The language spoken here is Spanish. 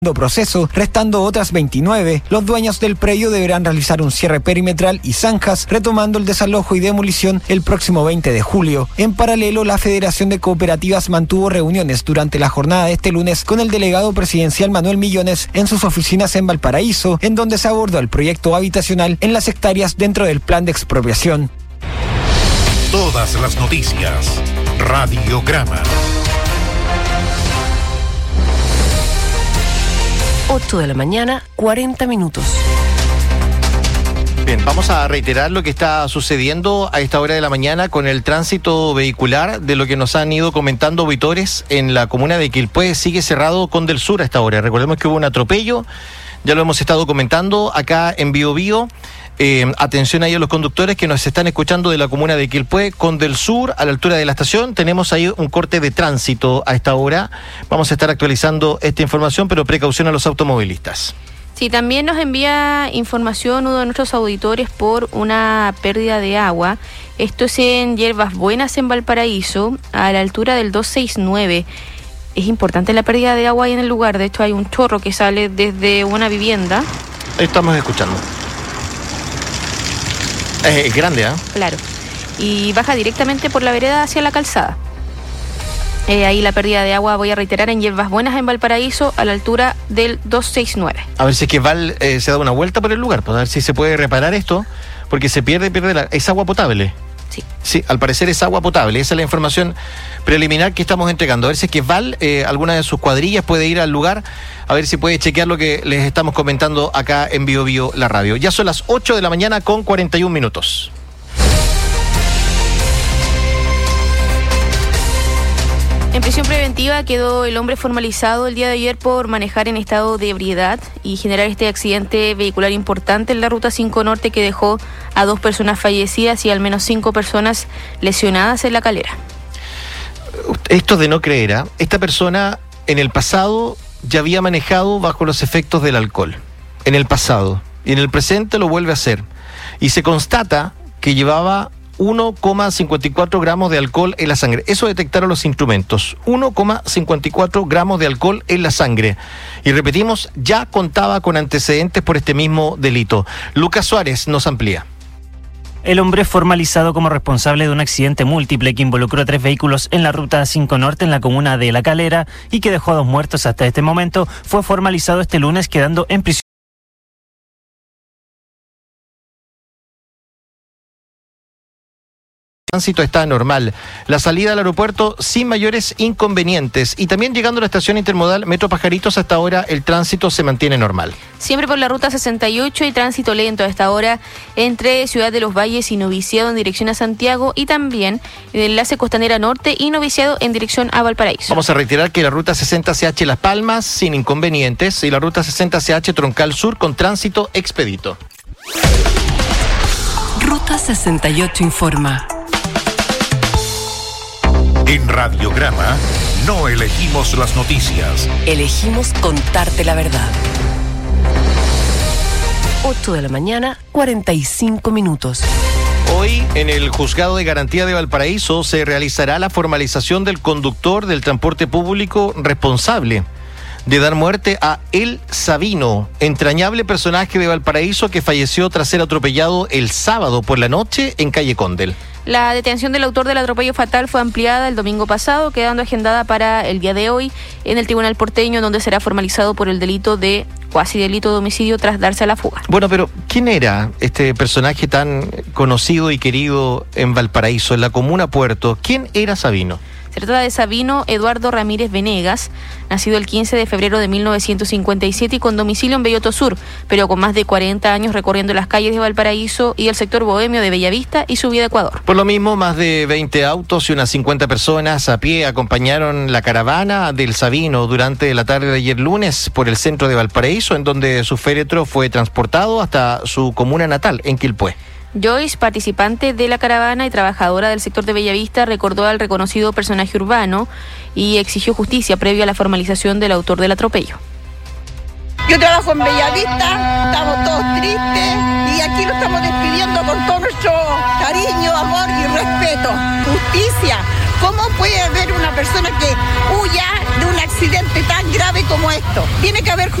proceso, restando otras 29, los dueños del predio deberán realizar un cierre perimetral y zanjas, retomando el desalojo y demolición el próximo 20 de julio. En paralelo, la Federación de Cooperativas mantuvo reuniones durante la jornada de este lunes con el delegado presidencial Manuel Millones en sus oficinas en Valparaíso, en donde se abordó el proyecto habitacional en las hectáreas dentro del plan de expropiación. Todas las noticias, Radiograma. 8 de la mañana, 40 minutos. Bien, vamos a reiterar lo que está sucediendo a esta hora de la mañana con el tránsito vehicular, de lo que nos han ido comentando auditores en la comuna de Quilpué. Sigue cerrado con Del Sur a esta hora. Recordemos que hubo un atropello, ya lo hemos estado comentando acá en Biobío. Atención ahí a los conductores que nos están escuchando de la comuna de Quilpué, con Del Sur, a la altura de la estación. Tenemos ahí un corte de tránsito a esta hora. Vamos a estar actualizando esta información, pero precaución a los automovilistas. Sí, también nos envía información uno de nuestros auditores por una pérdida de agua. Esto es en Hierbas Buenas, en Valparaíso, a la altura del 269. Es importante la pérdida de agua ahí en el lugar. De hecho, hay un chorro que sale desde una vivienda. Estamos escuchando. Es grande, ¿eh? Claro. Y baja directamente por la vereda hacia la calzada. Ahí la pérdida de agua, voy a reiterar, en Hierbas Buenas, en Valparaíso, a la altura del 269. A ver si es que Val se da una vuelta por el lugar, para ver si se puede reparar esto, porque se pierde es agua potable. Sí. Sí, al parecer es agua potable. Esa es la información preliminar que estamos entregando. A ver si es que Val, alguna de sus cuadrillas, puede ir al lugar, a ver si puede chequear lo que les estamos comentando acá en Biobío, la radio. Ya son las 8 de la mañana con 41 minutos. En prisión preventiva quedó el hombre formalizado el día de ayer por manejar en estado de ebriedad y generar este accidente vehicular importante en la Ruta 5 Norte que dejó a 2 personas fallecidas y al menos 5 personas lesionadas en La Calera. Esto de no creer, ¿eh? Esta persona en el pasado ya había manejado bajo los efectos del alcohol. En el pasado. Y en el presente lo vuelve a hacer. Y se constata que llevaba 1,54 gramos de alcohol en la sangre. Eso detectaron los instrumentos. 1,54 gramos de alcohol en la sangre. Y repetimos, ya contaba con antecedentes por este mismo delito. Lucas Suárez nos amplía. El hombre formalizado como responsable de un accidente múltiple que involucró a 3 vehículos en la Ruta 5 Norte en la comuna de La Calera y que dejó a 2 muertos hasta este momento, fue formalizado este lunes quedando en prisión. El tránsito está normal. La salida al aeropuerto sin mayores inconvenientes. Y también llegando a la estación intermodal Metro Pajaritos, hasta ahora el tránsito se mantiene normal. Siempre por la Ruta 68 y tránsito lento a esta hora entre Ciudad de los Valles y Noviciado en dirección a Santiago, y también el enlace Costanera Norte y Noviciado en dirección a Valparaíso. Vamos a reiterar que la Ruta 60CH Las Palmas sin inconvenientes y la Ruta 60CH Troncal Sur con tránsito expedito. Ruta 68 informa. En Radiograma no elegimos las noticias. Elegimos contarte la verdad. 8 de la mañana, 45 minutos. Hoy, en el Juzgado de Garantía de Valparaíso, se realizará la formalización del conductor del transporte público responsable de dar muerte a El Sabino, entrañable personaje de Valparaíso que falleció tras ser atropellado el sábado por la noche en calle Condel. La detención del autor del atropello fatal fue ampliada el domingo pasado, quedando agendada para el día de hoy en el Tribunal Porteño, donde será formalizado por el delito de cuasi delito de homicidio tras darse a la fuga. Bueno, pero ¿quién era este personaje tan conocido y querido en Valparaíso, en la comuna Puerto? ¿Quién era Sabino? Se trata de Sabino Eduardo Ramírez Venegas, nacido el 15 de febrero de 1957 y con domicilio en Belloto Sur, pero con más de 40 años recorriendo las calles de Valparaíso y el sector bohemio de Bellavista y Subida Ecuador. Por lo mismo, más de 20 autos y unas 50 personas a pie acompañaron la caravana del Sabino durante la tarde de ayer lunes por el centro de Valparaíso, en donde su féretro fue transportado hasta su comuna natal, en Quilpué. Joyce, participante de la caravana y trabajadora del sector de Bellavista, recordó al reconocido personaje urbano y exigió justicia previo a la formalización del autor del atropello. Yo trabajo en Bellavista, estamos todos tristes y aquí lo estamos despidiendo con todo nuestro cariño, amor y respeto. Justicia, ¿Cómo puede haber una persona que huya de un accidente tan grave como esto? Tiene que haber